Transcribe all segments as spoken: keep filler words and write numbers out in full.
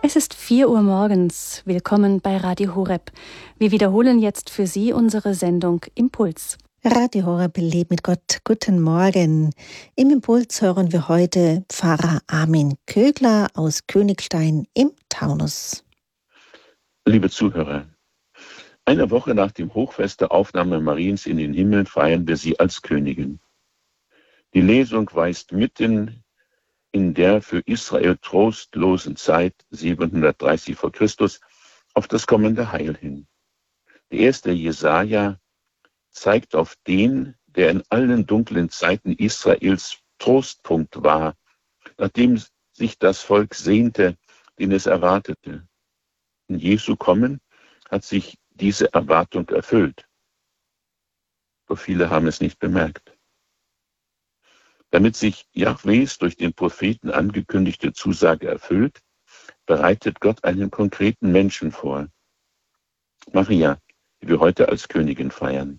Es ist vier Uhr morgens. Willkommen bei Radio Horeb. Wir wiederholen jetzt für Sie unsere Sendung Impuls. Radio Horeb, Leben mit Gott. Guten Morgen. Im Impuls hören wir heute Pfarrer Armin Kögler aus Königstein im Taunus. Liebe Zuhörer, eine Woche nach dem Hochfest der Aufnahme Mariens in den Himmel feiern wir sie als Königin. Die Lesung weist mitten in der für Israel trostlosen Zeit siebenhundertdreißig vor Christus auf das kommende Heil hin. Der erste Jesaja zeigt auf den, der in allen dunklen Zeiten Israels Trostpunkt war, nachdem sich das Volk sehnte, den es erwartete. In Jesu Kommen hat sich diese Erwartung erfüllt. Doch viele haben es nicht bemerkt. Damit sich Jahwes durch den Propheten angekündigte Zusage erfüllt, bereitet Gott einen konkreten Menschen vor. Maria, die wir heute als Königin feiern.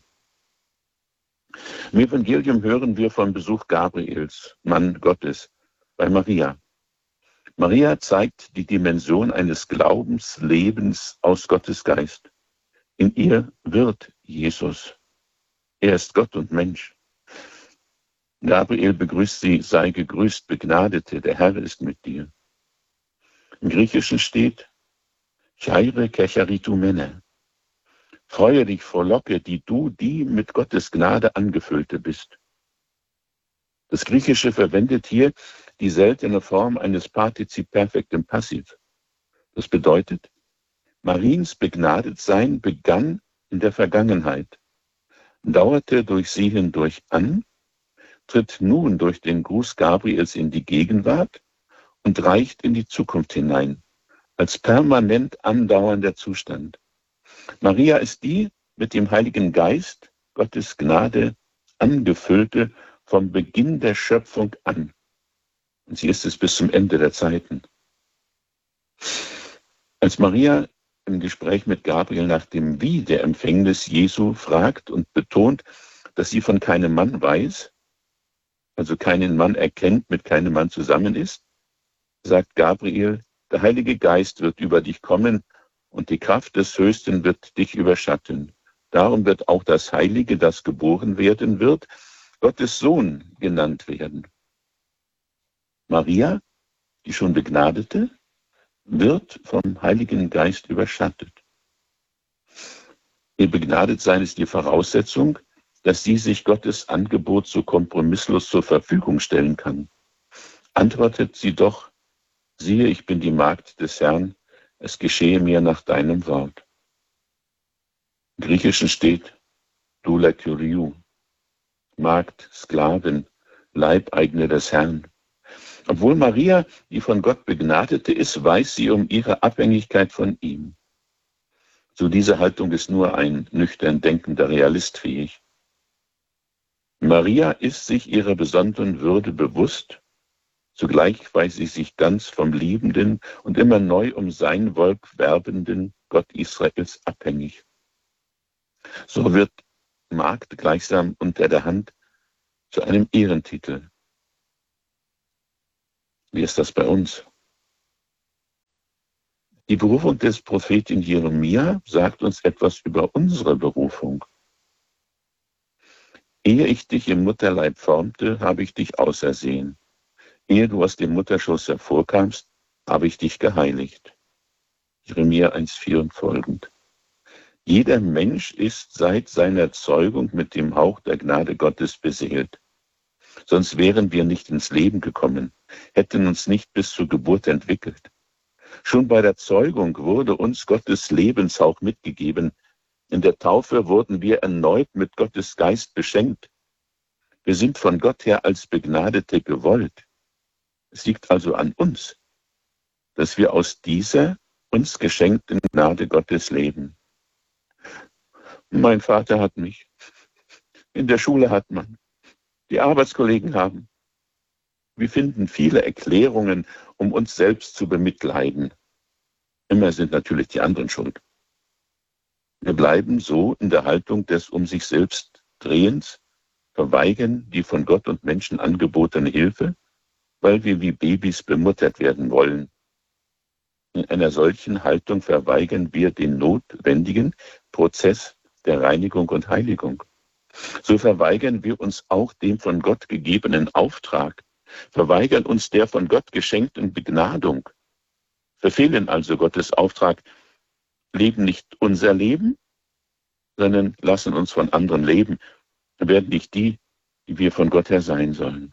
Im Evangelium hören wir vom Besuch Gabriels, Mann Gottes, bei Maria. Maria zeigt die Dimension eines Glaubenslebens aus Gottes Geist. In ihr wird Jesus. Er ist Gott und Mensch. Gabriel begrüßt sie, sei gegrüßt, Begnadete, der Herr ist mit dir. Im Griechischen steht, Chaire kecharitumene. Freue dich, frohlocke, die du, die mit Gottes Gnade angefüllte bist. Das Griechische verwendet hier die seltene Form eines Partizip Perfekt im Passiv. Das bedeutet, Mariens Begnadetsein begann in der Vergangenheit, dauerte durch sie hindurch an, tritt nun durch den Gruß Gabriels in die Gegenwart und reicht in die Zukunft hinein, als permanent andauernder Zustand. Maria ist die mit dem Heiligen Geist, Gottes Gnade, angefüllte vom Beginn der Schöpfung an. Und sie ist es bis zum Ende der Zeiten. Als Maria im Gespräch mit Gabriel nach dem Wie der Empfängnis Jesu fragt und betont, dass sie von keinem Mann weiß, also keinen Mann erkennt, mit keinem Mann zusammen ist, sagt Gabriel, der Heilige Geist wird über dich kommen und die Kraft des Höchsten wird dich überschatten. Darum wird auch das Heilige, das geboren werden wird, Gottes Sohn genannt werden. Maria, die schon Begnadete, wird vom Heiligen Geist überschattet. Ihr Begnadetsein ist die Voraussetzung, dass sie sich Gottes Angebot so kompromisslos zur Verfügung stellen kann. Antwortet sie doch, siehe, ich bin die Magd des Herrn, es geschehe mir nach deinem Wort. Im Griechischen steht, doula kyriou, Magd, Sklavin, Leibeigene des Herrn. Obwohl Maria, die von Gott Begnadete ist, weiß sie um ihre Abhängigkeit von ihm. Zu dieser Haltung ist nur ein nüchtern denkender Realist fähig. Maria ist sich ihrer besonderen Würde bewusst, zugleich weiß sie sich ganz vom liebenden und immer neu um sein Volk werbenden Gott Israels abhängig. So wird Magd gleichsam unter der Hand zu einem Ehrentitel. Wie ist das bei uns? Die Berufung des Propheten Jeremia sagt uns etwas über unsere Berufung. Ehe ich dich im Mutterleib formte, habe ich dich ausersehen. Ehe du aus dem Mutterschoß hervorkamst, habe ich dich geheiligt. Jeremia eins vier und folgend. Jeder Mensch ist seit seiner Zeugung mit dem Hauch der Gnade Gottes beseelt. Sonst wären wir nicht ins Leben gekommen, hätten uns nicht bis zur Geburt entwickelt. Schon bei der Zeugung wurde uns Gottes Lebenshauch mitgegeben. In der Taufe wurden wir erneut mit Gottes Geist beschenkt. Wir sind von Gott her als Begnadete gewollt. Es liegt also an uns, dass wir aus dieser uns geschenkten Gnade Gottes leben. Mein Vater hat mich, in der Schule hat man, die Arbeitskollegen haben. Wir finden viele Erklärungen, um uns selbst zu bemitleiden. Immer sind natürlich die anderen schuld. Wir bleiben so in der Haltung des um sich selbst Drehens, verweigern die von Gott und Menschen angebotene Hilfe, weil wir wie Babys bemuttert werden wollen. In einer solchen Haltung verweigern wir den notwendigen Prozess der Reinigung und Heiligung. So verweigern wir uns auch dem von Gott gegebenen Auftrag, verweigern uns der von Gott geschenkten Begnadung, verfehlen also Gottes Auftrag, leben nicht unser Leben, sondern lassen uns von anderen leben, werden nicht die, die wir von Gott her sein sollen.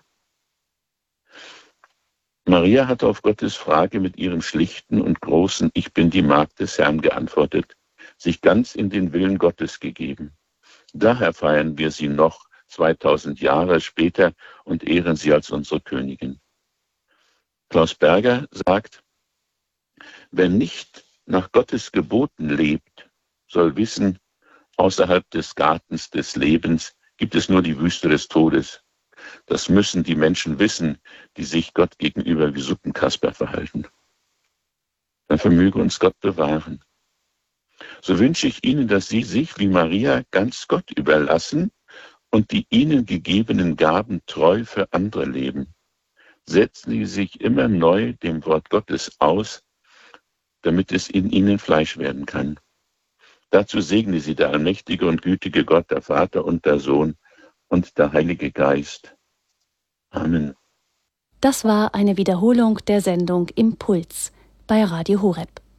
Maria hatte auf Gottes Frage mit ihrem schlichten und großen Ich bin die Magd des Herrn geantwortet, sich ganz in den Willen Gottes gegeben. Daher feiern wir sie noch zweitausend Jahre später und ehren sie als unsere Königin. Klaus Berger sagt, wer nicht nach Gottes Geboten lebt, soll wissen, außerhalb des Gartens des Lebens gibt es nur die Wüste des Todes. Das müssen die Menschen wissen, die sich Gott gegenüber wie Suppenkasper verhalten. Dann vermöge uns Gott bewahren. So wünsche ich Ihnen, dass Sie sich wie Maria ganz Gott überlassen und die Ihnen gegebenen Gaben treu für andere leben. Setzen Sie sich immer neu dem Wort Gottes aus, damit es in Ihnen Fleisch werden kann. Dazu segne Sie der allmächtige und gütige Gott, der Vater und der Sohn und der Heilige Geist. Amen. Das war eine Wiederholung der Sendung Impuls bei Radio Horeb.